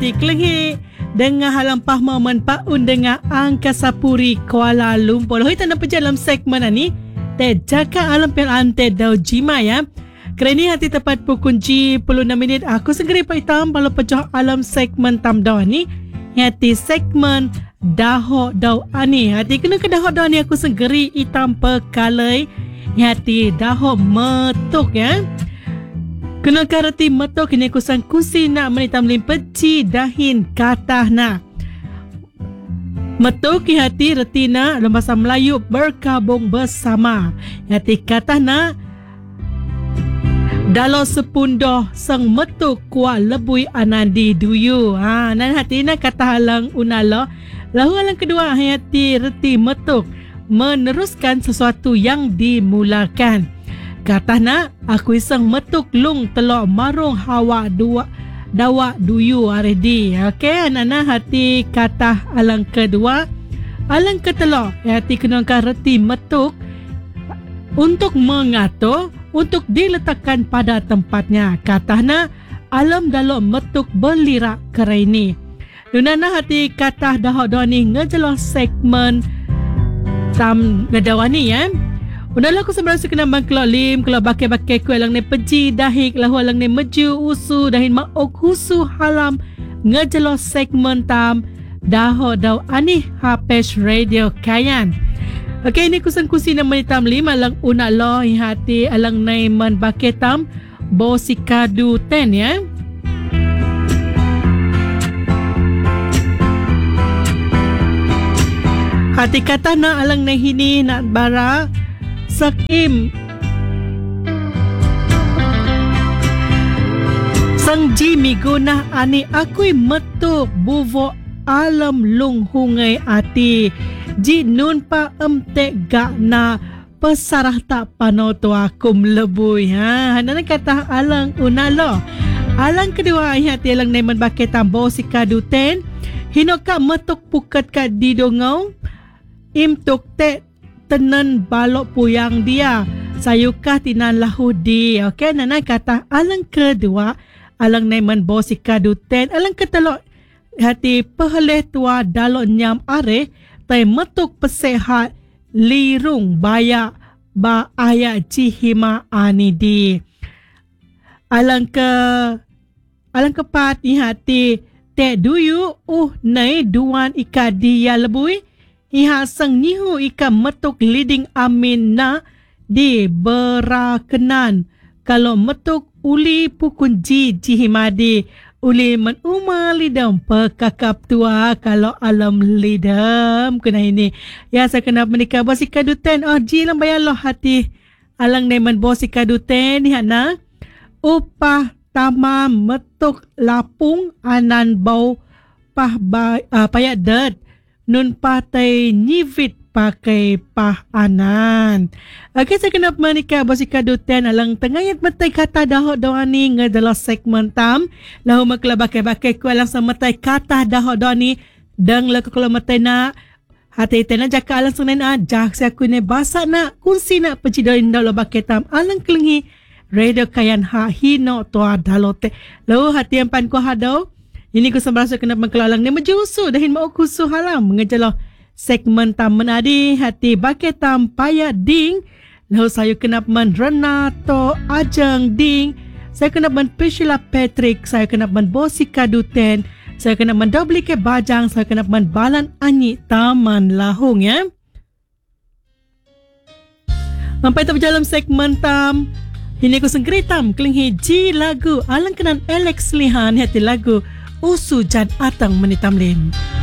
hati kelenghi dengan halampah momen paun dengan Angkasa Puri Kuala Lumpur. Hoi tanda pejalan segmen ni. Te jaka alam pel ante dau jima ya. Kerana hati tepat pukul 10 minit aku segera paitam kalau pecah alam segmen tam dah ni. Hati segmen dahok dau ani. Hati kena ke dahok dau ni aku segeri itam pekalai. Hati dahok metuk ya. Kena karati metuk ini kusang kusi nak menitam lim peci dahin katah na. Metuk hati retina dalam bahasa Melayu berkabung bersama. Hati katah na dalam sepundoh sang metuk kuat lebui anandi duyu. Nan hati na kata halang unala. Lalu halang kedua hati reti metuk meneruskan sesuatu yang dimulakan. Kata nak aku iseng metuk lung telok marung hawa dua dawa duyu aredi. Okey, anak-anak hati kata alang kedua. Alang ketelok hati kenakan reti metuk untuk mengatur, untuk diletakkan pada tempatnya. Kata nak alam dalam metuk berlirak kereni. Dunana hati kata dahok ni ngejelas segmen tam ngedawani ya. Udahlah aku sebenarnya kena bangkelok lim kalau bakai-bakai ku alang ni peji dahik lahu alang ni meju usu dahin maok husu halam ngejelos segmen tam daho dau ani Hapes Radio Kayan. Okey, ini kusan kusi nama ni tam lim alang unak lo hati alang naiman bakai tam bosikadu ten ya. Hati kata nak alang nahini nak bara Sakim Sang Jimmy guna ani akui metu buvo alam lung hungai ati ji nun pa emtek gak na pesarah tak pano tu akum lebui hana kata alang unalo. Alang kedua hati alang nemen bakai tambo si kaduten hinoka metuk pukat ka didongau imtuk te tenan balok puyang dia sayukah tinan lahudi. Okey, nana kata alang kedua alang nemen bosika duten alang ketelok hati peheleh tua dalok nyam are tai metuk pesehat lirung baya ba aya cihima anidi. Alang kepat ni hati te duyu nai duan ikadia lebui iha sang nihu ika metuk leading amin na di berakenan kalau metuk uli pukun jihimadi uli menuma lidam pekakap tua kalau alam lidam kena ini ya saya kena menikah bosika duten ji lambai Allah hati alang neman bosika duten ni hana upah tamam metuk lapung anan bau payak ded nun patai nyivit pakai pah anan. Okey, saya kena menikah bosika duten alang tengayat metai kata dahok doani ngadalah segmen tam. Lahu makla bakai-bakai ku alang sama metai kata dahok doani dang la kalau metai nak hati tena jaka alang senen ajak saya ku ne basak nak kunsi nak pejidoin dalo bakai tam alang kelengi radio kayan ha hino toa dalote. Lahu hati yang pan ku hadau ini ku sembarasa kena mengkelalang ni mejusu dahin mau kusu halam mengejalah segmen tam menadi hati bakai tam paya ding lalu saya kena men Renato Ajeng ding saya kena men Priscilla Patrick saya kena men Bosika Duten saya kena men Doblike Bajang saya kena men Balan Anyi Taman Lahung ya. Sampai tak berjalan segmen tam ini ku senggeritam kelinghi ji lagu alang kenan Alex Lihan hati lagu Usu Jan Atang menitam lim.